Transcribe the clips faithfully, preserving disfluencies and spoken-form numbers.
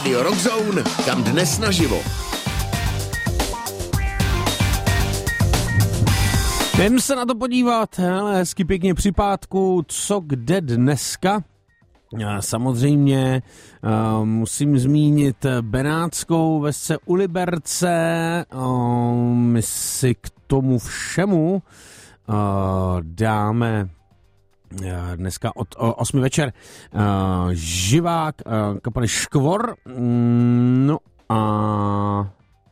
Rádio Rockzone, kam dnes naživo. Jdem se na to podívat, hele, hezky pěkně při pátku, co kde dneska. Samozřejmě uh, musím zmínit Benátskou vesce u Liberce, uh, my si k tomu všemu uh, dáme uh, dneska od osmi večer uh, živák uh, kapely Škvor, mm, no a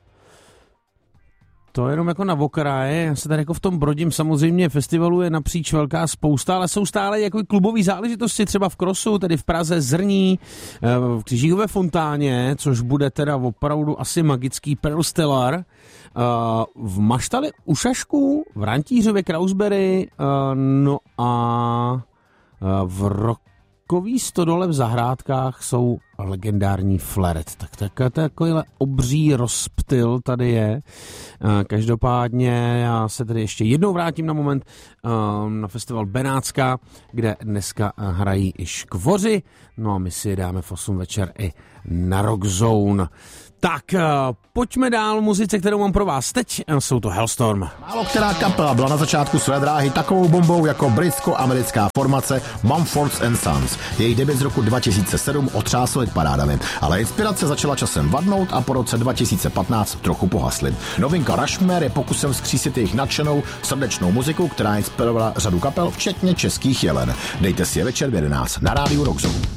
to jenom jako na okraje, já se tady jako v tom brodím, samozřejmě festivalu je napříč velká spousta, ale jsou stále jako klubové záležitosti, třeba v Krosu, tedy v Praze, Zrní, v Křížové fontáně, což bude teda opravdu asi magický Pearl Stellar, v Maštali u Šašku, v Rantířově Krausberry, no a v Rokový stodole v Zahrádkách jsou legendární Flaret. Tak, tak takovýhle obří rozptyl tady je. Každopádně já se tady ještě jednou vrátím na moment na festival Benátská, kde dneska hrají i Škvoři. No a my si je dáme v osm večer i na Rockzone. Tak, pojďme dál muzice, kterou mám pro vás teď. Jsou to Hellstorm. Málo která kapela byla na začátku své dráhy takovou bombou jako britsko-americká formace Mumford and Sons. Jejich debut z roku dva tisíce sedm otřásl parádami, ale inspirace začala časem vadnout a po roce dva tisíce patnáct trochu pohasly. Novinka Rushmore je pokusem vzkřísit jejich nadšenou srdečnou muziku, která inspirovala řadu kapel, včetně českých Jelen. Dejte si je večer v jedenáct na rádiu Rockzone.